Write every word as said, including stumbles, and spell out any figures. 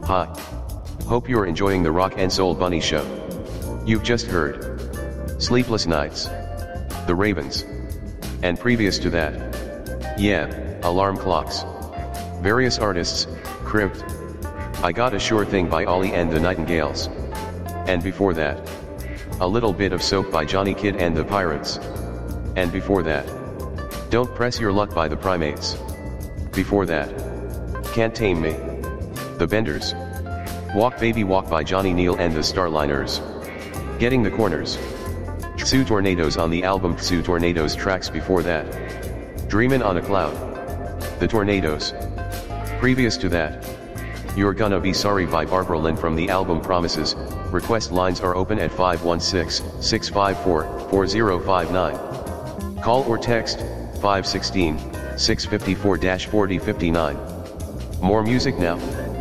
Hi. Hope you're enjoying the Rock and Soul Bunny Show. You've just heard Sleepless Nights, The Ravens, and previous to that, yeah, Alarm Clocks. Various artists, Cribbed, I Got a Sure Thing by Ollie and the Nightingales. And before that, a little bit of Soap by Johnny Kidd and the Pirates. And before that, Don't Press Your Luck by the Primates. Before that, Can't Tame Me, The Benders. Walk Baby Walk by Johnny Neal and the Starliners. Getting the Corners. Tsu Tornadoes on the album Tsu Tornadoes. Tracks before that, Dreamin' on a Cloud, The Tornadoes. Previous to that, You're Gonna Be Sorry by Barbara Lynn from the album Promises. Request lines are open at five one six, six five four, four zero five nine. Call or text five one six, six five four, four zero five nine. More music now.